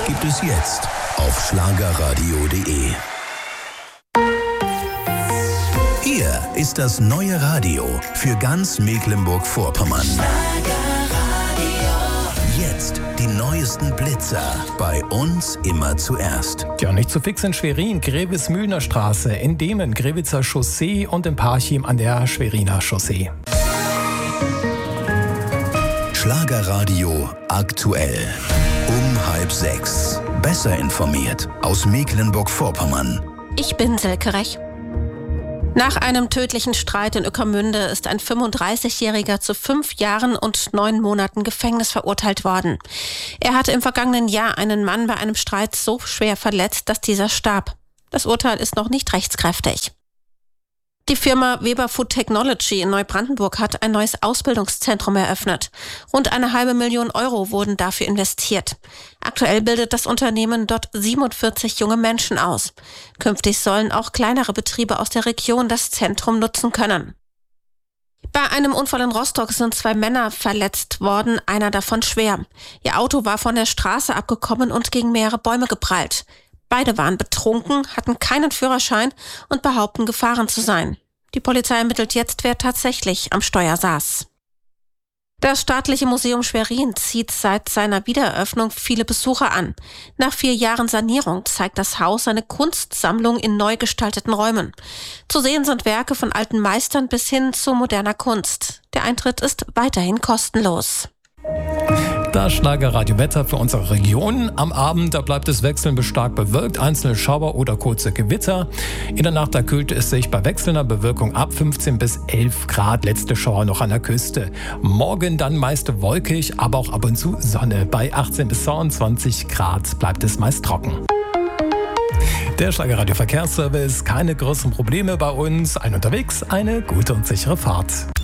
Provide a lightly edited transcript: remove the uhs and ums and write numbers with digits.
gibt es jetzt auf schlagerradio.de. Hier ist das neue Radio für ganz Mecklenburg-Vorpommern. Jetzt die neuesten Blitzer. Bei uns immer zuerst. Ja, nicht zu fix in Schwerin, Grevesmühlner Straße, in Demen, Grevitzer Chaussee und in Parchim an der Schweriner Chaussee. Schlagerradio aktuell. Um 5:30. Besser informiert aus Mecklenburg-Vorpommern. Ich bin Silke Rech. Nach einem tödlichen Streit in Ueckermünde ist ein 35-Jähriger zu 5 Jahren und 9 Monaten Gefängnis verurteilt worden. Er hatte im vergangenen Jahr einen Mann bei einem Streit so schwer verletzt, dass dieser starb. Das Urteil ist noch nicht rechtskräftig. Die Firma Weber Food Technology in Neubrandenburg hat ein neues Ausbildungszentrum eröffnet. Rund 500.000 Euro wurden dafür investiert. Aktuell bildet das Unternehmen dort 47 junge Menschen aus. Künftig sollen auch kleinere Betriebe aus der Region das Zentrum nutzen können. Bei einem Unfall in Rostock sind 2 Männer verletzt worden, einer davon schwer. Ihr Auto war von der Straße abgekommen und gegen mehrere Bäume geprallt. Beide waren betrunken, hatten keinen Führerschein und behaupten, gefahren zu sein. Die Polizei ermittelt jetzt, wer tatsächlich am Steuer saß. Das Staatliche Museum Schwerin zieht seit seiner Wiedereröffnung viele Besucher an. Nach 4 Jahren Sanierung zeigt das Haus eine Kunstsammlung in neu gestalteten Räumen. Zu sehen sind Werke von alten Meistern bis hin zu moderner Kunst. Der Eintritt ist weiterhin kostenlos. Das Schlagerradio-Wetter für unsere Region. Am Abend, da bleibt es wechselnd bis stark bewölkt, einzelne Schauer oder kurze Gewitter. In der Nacht, da kühlt es sich bei wechselnder Bewölkung ab 15 bis 11 Grad. Letzte Schauer noch an der Küste. Morgen dann meist wolkig, aber auch ab und zu Sonne. Bei 18 bis 22 Grad bleibt es meist trocken. Der Schlagerradio-Verkehrsservice, keine größeren Probleme bei uns. Ein unterwegs, eine gute und sichere Fahrt.